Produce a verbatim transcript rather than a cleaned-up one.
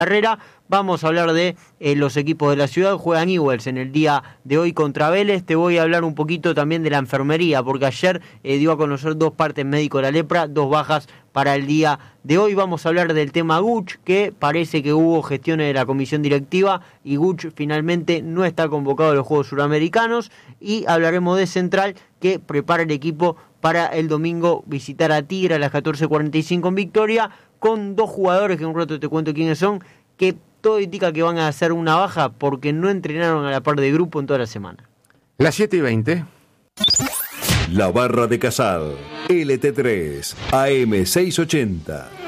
carrera. Vamos a hablar de eh, los equipos de la ciudad. Juegan Newell's en el día de hoy contra Vélez. Te voy a hablar un poquito también de la enfermería, porque ayer eh, dio a conocer dos partes médico de la lepra, dos bajas para el día de hoy. Vamos a hablar del tema Guch, que parece que hubo gestiones de la comisión directiva y Guch finalmente no está convocado a los Juegos Suramericanos. Y hablaremos de Central, que prepara el equipo para el domingo visitar a Tigre a las catorce cuarenta y cinco en Victoria, con dos jugadores que en un rato te cuento quiénes son, que todo indica que van a hacer una baja porque no entrenaron a la par de grupo en toda la semana. Las siete y veinte. La Barra de Casal, L T tres, A M seiscientos ochenta.